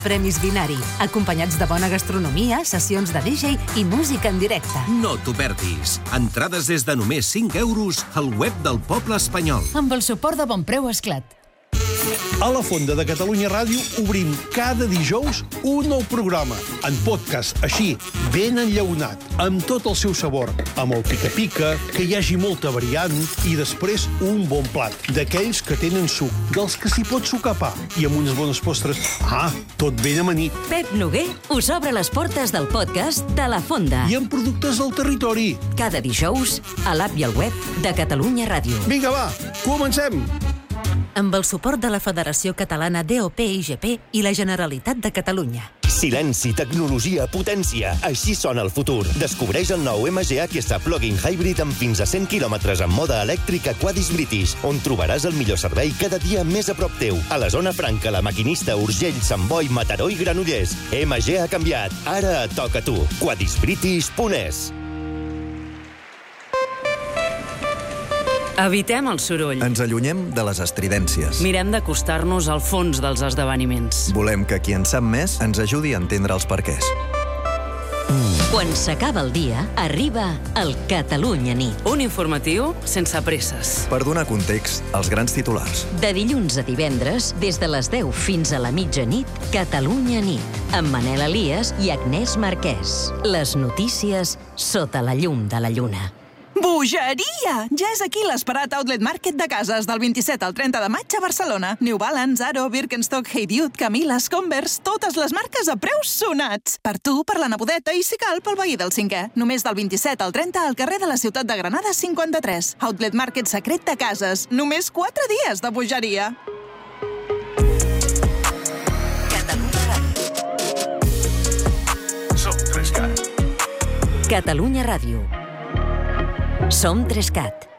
Premis Binari, acompanyats de bona gastronomia, sessions de DJ i música en directe. No t'ho perdis. Entrades des de només 5 euros al web del Poble Espanyol. Amb el suport de Bonpreu Esclat. A la Fonda de Catalunya Ràdio obrim cada dijous un nou programa, en podcast, així, ben enllaunat, amb tot el seu sabor, amb el pica-pica, que hi hagi molta variant, i després un bon plat, d'aquells que tenen suc, dels que s'hi pot sucar pa, i amb unes bones postres. Tot ben amanit. Pep Noguer us obre les portes del podcast de La Fonda. I amb productes del territori. Cada dijous, a l'app i al web de Catalunya Ràdio. Vinga, va, comencem! Amb el suport de la Federació Catalana DOP-IGP i la Generalitat de Catalunya. Silenci, tecnologia, potència. Així sona el futur. Descobreix el nou MG HS Plug-in Hybrid amb fins a 100 km en mode elèctric a Quadis British, on trobaràs el millor servei cada dia més a prop teu. A la zona franca, La Maquinista, Urgell, Sant Boi, Mataró i Granollers. MG ha canviat. Ara et toca a tu. Quadisbritish.es. Evitem el soroll. Ens allunyem de les estridències. Mirem d'acostar-nos al fons dels esdeveniments. Volem que qui en sap més ens ajudi a entendre els perquès. Quan s'acaba el dia, arriba el Catalunya Nit. Un informatiu sense presses. Per donar context als grans titulars. De dilluns a divendres, des de les 10 fins a la mitjanit, Catalunya Nit, amb Manel Elias i Agnès Marquès. Les notícies sota la llum de la lluna. Bogeria! Ja és aquí l'esperat Outlet Market de cases del 27 al 30 de maig a Barcelona. New Balance, Aro, Birkenstock, Hey Dude, Camila, Converse, totes les marques a preus sonats. Per tu, per la nebodeta i, si cal, pel veí del 5è. Només del 27 al 30 al carrer de la Ciutat de Granada 53. Outlet Market secret de cases. Només 4 dies de bogeria. Som 3CAT. Catalunya Ràdio. Som 3CAT.